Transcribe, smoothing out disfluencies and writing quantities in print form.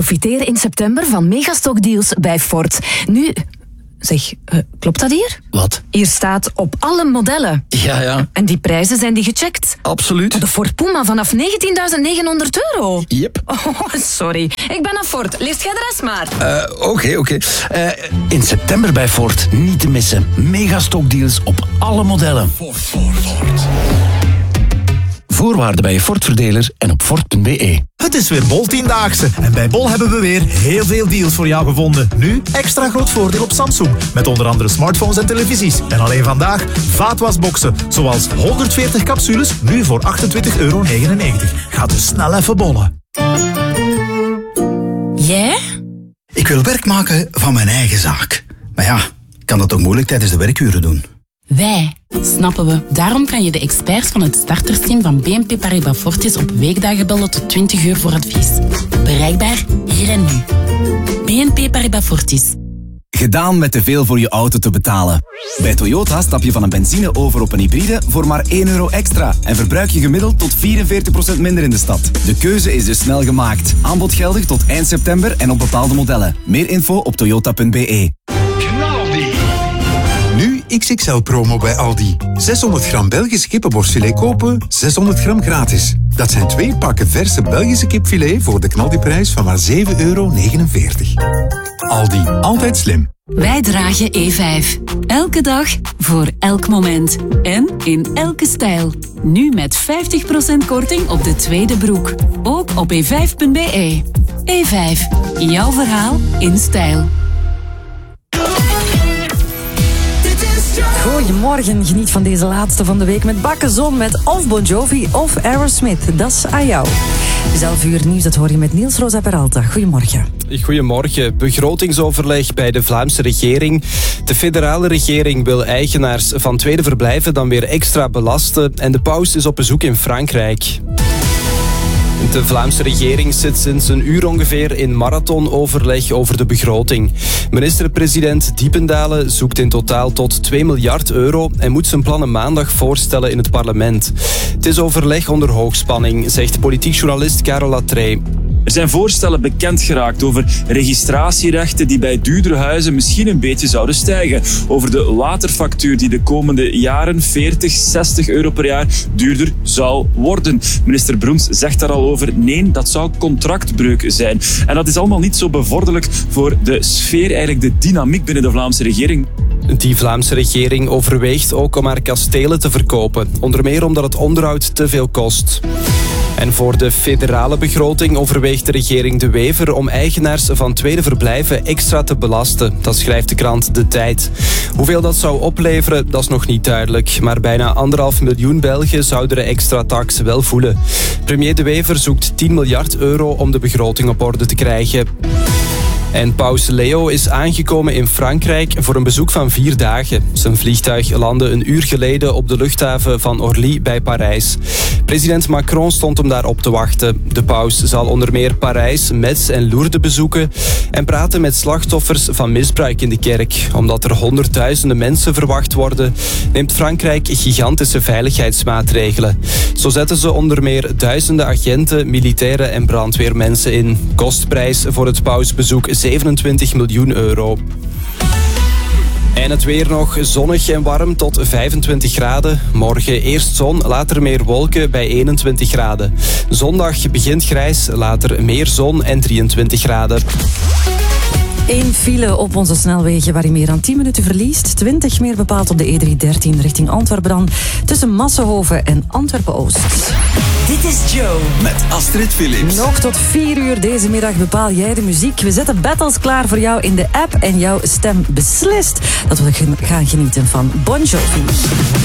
Profiteer in september van megastockdeals bij Ford. Nu... Zeg, klopt dat hier? Wat? Hier staat op alle modellen. Ja. En die prijzen, zijn die gecheckt? Absoluut. De Ford Puma vanaf €19.900. Yep. Oh, sorry. Ik ben aan Ford. Leest jij de rest maar. Oké. In september bij Ford. Niet te missen. Megastockdeals op alle modellen. Ford. Voorwaarden bij je Ford-verdeler en op Ford.be. Het is weer Bol-10-daagse en bij Bol hebben we weer heel veel deals voor jou gevonden. Nu extra groot voordeel op Samsung, met onder andere smartphones en televisies. En alleen vandaag vaatwasboxen, zoals 140 capsules, nu voor €28,99. Ga dus snel even bollen. Jij? Ik wil werk maken van mijn eigen zaak. Maar ja, ik kan dat ook moeilijk tijdens de werkuren doen. Wij, snappen we. Daarom kan je de experts van het startersteam van BNP Paribas Fortis op weekdagen bellen tot 20 uur voor advies. Bereikbaar hier en nu. BNP Paribas Fortis. Gedaan met te veel voor je auto te betalen. Bij Toyota stap je van een benzine over op een hybride voor maar €1 extra. En verbruik je gemiddeld tot 44% minder in de stad. De keuze is dus snel gemaakt. Aanbod geldig tot eind september en op bepaalde modellen. Meer info op toyota.be. Nu XXL promo bij Aldi. 600 gram Belgische kippenborstfilet kopen, 600 gram gratis. Dat zijn 2 pakken verse Belgische kipfilet voor de knaldiprijs van maar €7,49. Aldi, altijd slim. Wij dragen E5. Elke dag, voor elk moment. En in elke stijl. Nu met 50% korting op de tweede broek. Ook op e5.be. E5. Jouw verhaal in stijl. Goedemorgen, geniet van deze laatste van de week met Bakkezon met of Bon Jovi of Aerosmith. Dat is aan jou. 11 uur nieuws, dat hoor je met Niels Rosa Peralta. Goedemorgen. Goedemorgen. Begrotingsoverleg bij de Vlaamse regering. De federale regering wil eigenaars van tweede verblijven dan weer extra belasten. En de paus is op bezoek in Frankrijk. De Vlaamse regering zit sinds een uur ongeveer in marathonoverleg over de begroting. Minister-president Diependalen zoekt in totaal tot €2 miljard en moet zijn plannen maandag voorstellen in het parlement. Het is overleg onder hoogspanning, zegt politiek journalist Karel Latrey. Er zijn voorstellen bekend geraakt over registratierechten die bij duurdere huizen misschien een beetje zouden stijgen. Over de waterfactuur die de komende jaren €40-60 per jaar duurder zou worden. Minister Broens zegt daar al over, nee, dat zou contractbreuk zijn. En dat is allemaal niet zo bevorderlijk voor de sfeer, eigenlijk de dynamiek binnen de Vlaamse regering. Die Vlaamse regering overweegt ook om haar kastelen te verkopen. Onder meer omdat het onderhoud te veel kost. En voor de federale begroting overweegt de regering De Wever om eigenaars van tweede verblijven extra te belasten. Dat schrijft de krant De Tijd. Hoeveel dat zou opleveren, dat is nog niet duidelijk. Maar bijna 1,5 miljoen Belgen zouden de extra tax wel voelen. Premier De Wever zoekt €10 miljard om de begroting op orde te krijgen. En paus Leo is aangekomen in Frankrijk voor een bezoek van 4 dagen. Zijn vliegtuig landde een uur geleden op de luchthaven van Orly bij Parijs. President Macron stond hem daar op te wachten. De paus zal onder meer Parijs, Metz en Lourdes bezoeken en praten met slachtoffers van misbruik in de kerk. Omdat er honderdduizenden mensen verwacht worden, neemt Frankrijk gigantische veiligheidsmaatregelen. Zo zetten ze onder meer duizenden agenten, militairen en brandweermensen in. Kostprijs voor het pausbezoek €27 miljoen. En het weer nog zonnig en warm tot 25 graden. Morgen eerst zon, later meer wolken bij 21 graden. Zondag begint grijs, later meer zon en 23 graden. 1 file op onze snelwegen waar je meer dan 10 minuten verliest. 20 meer bepaald op de E313 richting Antwerpen dan. Tussen Massenhoven en Antwerpen-Oost. Dit is Joe. Met Astrid Philips. Nog tot 4 uur deze middag bepaal jij de muziek. We zetten battles klaar voor jou in de app en jouw stem beslist dat we gaan genieten van Bon Jovi.